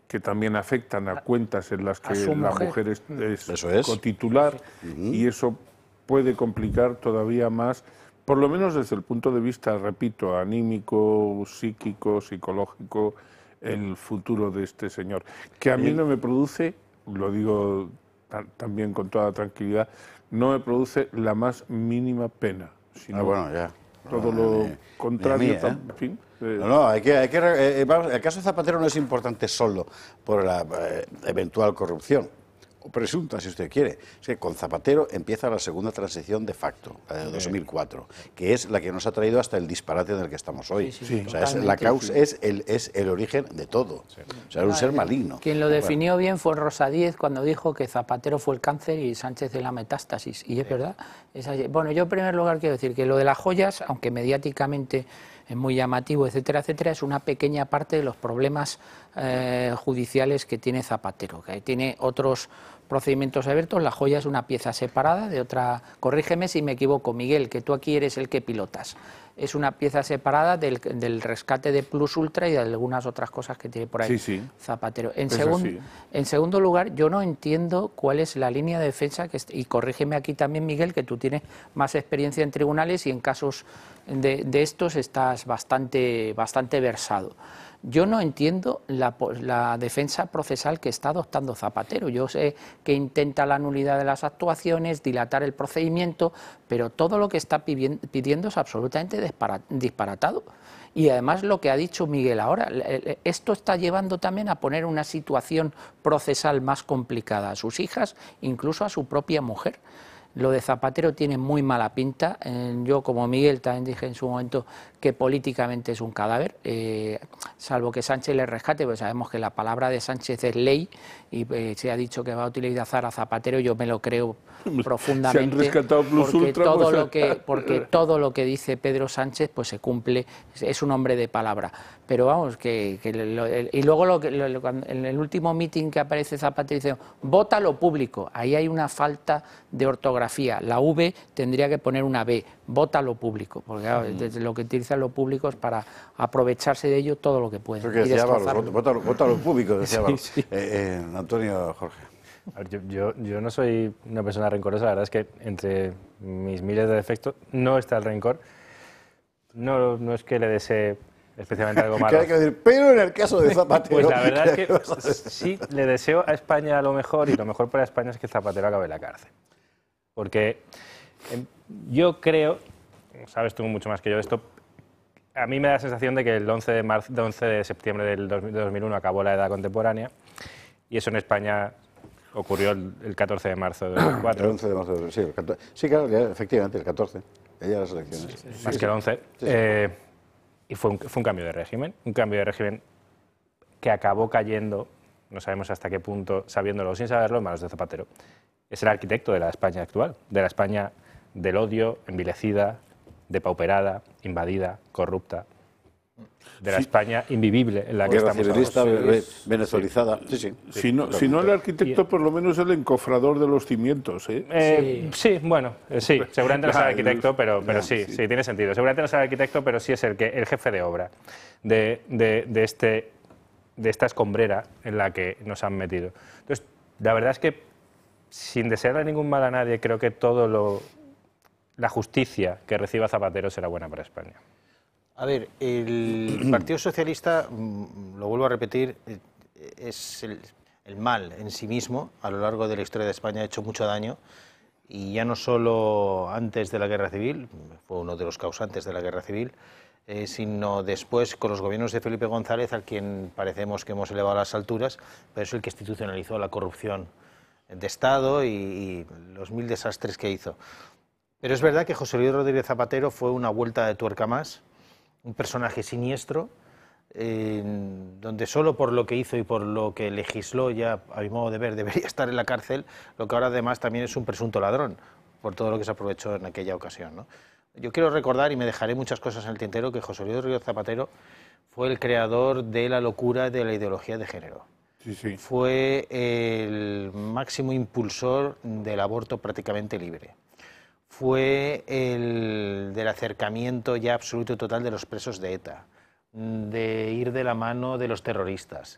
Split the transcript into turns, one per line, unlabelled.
que también afectan a cuentas en las que la mujer es cotitular, y eso puede complicar todavía más, por lo menos desde el punto de vista, repito, anímico, psíquico, psicológico, el futuro de este señor. Que a mí no me produce, lo digo también con toda tranquilidad, no me produce la más mínima pena, sino todo lo contrario. En fin,
el caso de Zapatero no es importante solo por la eventual corrupción, o presunta, si usted quiere. Es que con Zapatero empieza la segunda transición de facto, la de 2004, que es la que nos ha traído hasta el disparate en el que estamos hoy. O sea, la causa es el origen de todo. O sea, es un ser maligno.
Quien lo definió bien fue Rosa Díez cuando dijo que Zapatero fue el cáncer y Sánchez de la metástasis. Y es verdad. Bueno, yo en primer lugar quiero decir que lo de las joyas, aunque mediáticamente es muy llamativo, etcétera, etcétera, es una pequeña parte de los problemas judiciales que tiene Zapatero, que tiene otros procedimientos abiertos. La joya es una pieza separada de otra. Corrígeme si me equivoco, Miguel, que tú aquí eres el que pilotas. Es una pieza separada del rescate de Plus Ultra y de algunas otras cosas que tiene por ahí Zapatero. En segundo lugar, yo no entiendo cuál es la línea de defensa, y corrígeme aquí también, Miguel, que tú tienes más experiencia en tribunales y en casos de estos estás bastante versado. Yo no entiendo la defensa procesal que está adoptando Zapatero. Yo sé que intenta la nulidad de las actuaciones, dilatar el procedimiento, pero todo lo que está pidiendo es absolutamente disparatado. Y además lo que ha dicho Miguel ahora, esto está llevando también a poner una situación procesal más complicada a sus hijas, incluso a su propia mujer. Lo de Zapatero tiene muy mala pinta. Yo, como Miguel, también dije en su momento que políticamente es un cadáver, salvo que Sánchez le rescate, pues sabemos que la palabra de Sánchez es ley y se ha dicho que va a utilizar a Zapatero. Yo me lo creo profundamente.
Se han rescatado Plus Ultra,
porque todo lo que dice Pedro Sánchez pues se cumple, es un hombre de palabra. Pero vamos, y luego en el último mitin que aparece Zapatero dice, vota lo público. Ahí hay una falta de ortografía. La V tendría que poner una B, vota lo público, porque claro, desde lo que utilizan los públicos para aprovecharse de ello todo lo que pueden.
Porque decía vota lo público, decía Antonio, Jorge.
A ver, yo no soy una persona rencorosa, la verdad es que entre mis miles de defectos no está el rencor. No es que le desee especialmente algo malo.
Pero en el caso de Zapatero...
Pues la verdad es que sí, le deseo a España lo mejor, y lo mejor para España es que Zapatero acabe en la cárcel. Porque yo creo, sabes tú mucho más que yo esto, a mí me da la sensación de que el 11 de septiembre del 2001 acabó la edad contemporánea, y eso en España ocurrió el 14 de marzo de 2004.
El 11 de marzo, sí, sí, claro, efectivamente, el 14, ya las elecciones.
Más que el 11. Y fue un cambio de régimen, que acabó cayendo, no sabemos hasta qué punto, sabiéndolo o sin saberlo, en manos de Zapatero. Es el arquitecto de la España actual, de la España del odio, envilecida, depauperada, invadida, corrupta, de la España invivible en la que estamos
civilista, venezuelizada.
Si no el arquitecto, por lo menos el encofrador de los cimientos.
Sí, bueno, sí, seguramente no es el arquitecto, pero sí, tiene sentido. Seguramente no es el arquitecto, pero sí es el jefe de obra de esta escombrera en la que nos han metido. Entonces, la verdad es que, sin desearle ningún mal a nadie, creo que la justicia que reciba Zapatero será buena para España.
A ver, el Partido Socialista, lo vuelvo a repetir, es el mal en sí mismo. A lo largo de la historia de España ha hecho mucho daño, y ya no solo antes de la Guerra Civil, fue uno de los causantes de la Guerra Civil, sino después con los gobiernos de Felipe González, al quien parecemos que hemos elevado a las alturas, pero es el que institucionalizó la corrupción de Estado y los mil desastres que hizo. Pero es verdad que José Luis Rodríguez Zapatero fue una vuelta de tuerca más, un personaje siniestro, donde solo por lo que hizo y por lo que legisló, ya a mi modo de ver, debería estar en la cárcel, lo que ahora además también es un presunto ladrón, por todo lo que se aprovechó en aquella ocasión, ¿no? Yo quiero recordar, y me dejaré muchas cosas en el tintero, que José Luis Rodríguez Zapatero fue el creador de la locura de la ideología de género. Fue el máximo impulsor del aborto prácticamente libre. Fue el del acercamiento ya absoluto y total de los presos de ETA, de ir de la mano de los terroristas,